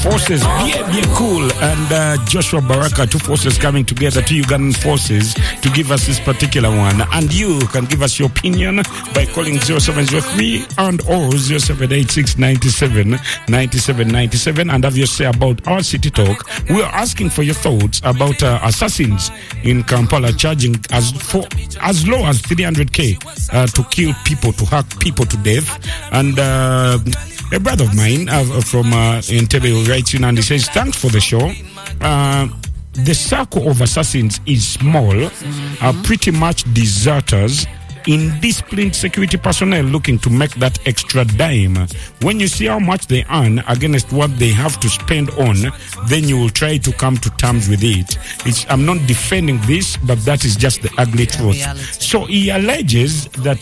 forces, bien cool, and Joshua Baraka, two forces coming together, two Ugandan forces, to give us this particular one. And you can give us your opinion by calling 0703 and or 0786 97 97 97 and have your say about our City Talk. We are asking for your thoughts about assassins in Kampala charging as low as 300k to kill people, to hack people to death. And a brother of mine from Entebbe writes in and he says, thanks for the show. The circle of assassins is small, pretty much deserters, indisciplined security personnel looking to make that extra dime. When you see how much they earn against what they have to spend on, then you will try to come to terms with it. I'm not defending this, but that is just the ugly truth. So he alleges that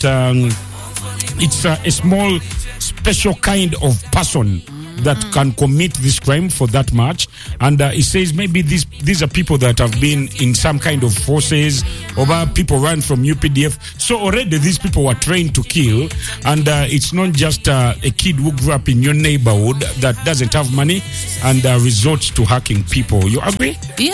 it's a small, special kind of person that can commit this crime for that much, and he says maybe these are people that have been in some kind of forces, or people run from UPDF. So already these people were trained to kill, and it's not just a kid who grew up in your neighborhood that doesn't have money and resorts to hacking people. You agree? Yeah,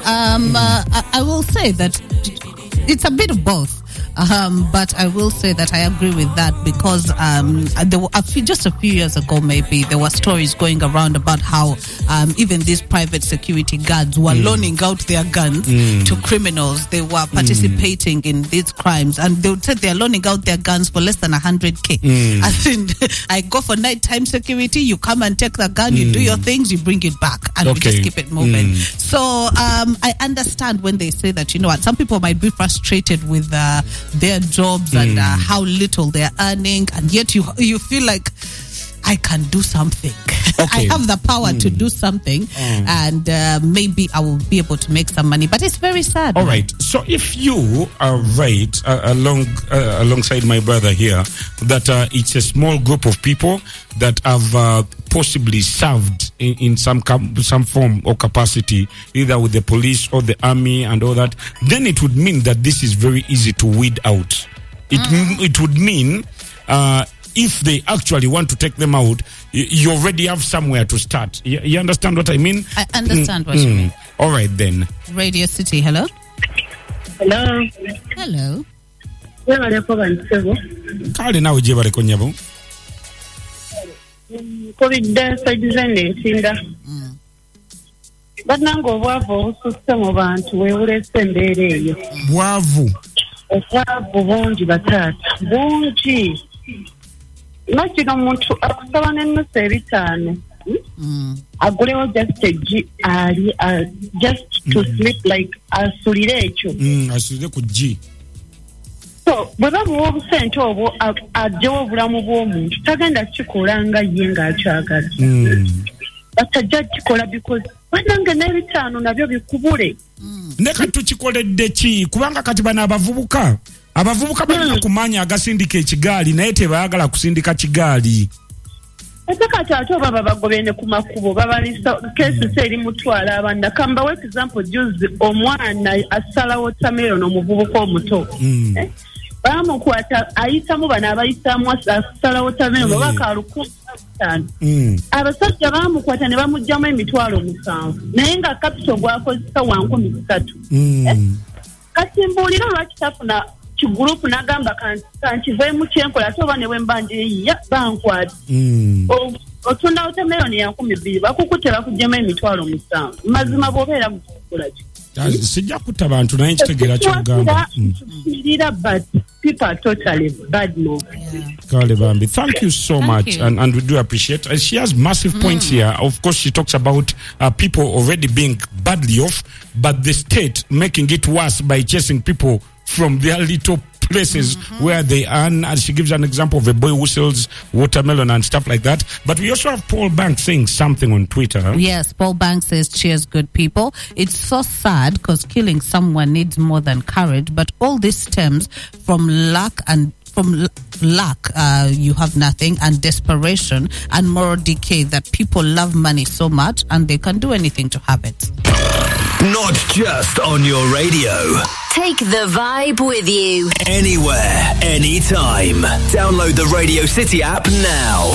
I will say that it's a bit of both. But I will say that I agree with that, because there were just a few years ago, maybe there were stories going around about how even these private security guards were loaning out their guns to criminals. They were participating in these crimes, and they would say they're loaning out their guns for less than 100k. As in, I go for nighttime security, you come and take the gun, you do your things, you bring it back, and we just keep it moving. So I understand when they say that, you know what, some people might be frustrated with their jobs and how little they're earning, and yet you feel like, I can do something. I have the power to do something, and maybe I will be able to make some money. But it's very sad. All right. So if you are right, alongside my brother here, that it's a small group of people that have possibly served in some form or capacity, either with the police or the army and all that, then it would mean that this is very easy to weed out. It would mean if they actually want to take them out, you already have somewhere to start. You understand what I mean? I understand what you mean. All right, then. Radio City, hello? Hello. Hello. Kale nawe je bare konyabo. COVID design ensinda. But nango bwavu osusse mu bantu weewulese embeera eyo. Bwavu. Obwavu bungi bataata. Bungi. Imagine omuntu akusaba n'ennusu ebitaano. Agulewo just a G, just to sleep, like asulire ekyo. Asulire ku G. So bwe bamuwa obusente obwo aggyewo obulamu bw'omuntu tagenda kikola nga ye ng'akyagala. Batajja kikola because banange n'ebitaano nabyo bikubule. Ne kati tukikoledde ki? Kubanga kati bano abavubuka balina kumanya agasindika ekigaali naye tebaagala kusindika kigaali. Ate kati ate baba bagobene ku makubo babalisa kesi eri mutwala abanda. Kambawo example juzi omwana asala watermelon omuvubuka omuto. Bamukwata ayitamu bana abayitamu asala watermelon babaka alukuntano. Abasajja bamukwata ne bamugyamu emitwalo 7 naye nga capital gwakozesa wa 13. Kati mbuulira lwaki tafuna kigurupu nagamba kankiveemu kyenkola ate oba ne bwembanje ya bankwata. Otunda watermelon ya 12 bakukutte bakuggyemu emitwalo 7. Mazima bw'obeera mukola ki? Sijja kutta bantu naye nkitegeera ky'ogamba. But people are totally bad move. Kale Bambi, thank you so much. And we do appreciate. She has massive points here. Of course, she talks about people already being badly off, but the state making it worse by chasing people from their little places where they earn. And she gives an example of a boy who sells watermelon and stuff like that. But we also have Paul Banks saying something on Twitter. Yes, Paul Banks says, cheers, good people. It's so sad because killing someone needs more than courage, but all this stems from luck, you have nothing, and desperation and moral decay, that people love money so much and they can do anything to have it. Not just on your radio. Take the vibe with you. Anywhere, anytime. Download the Radio City app now.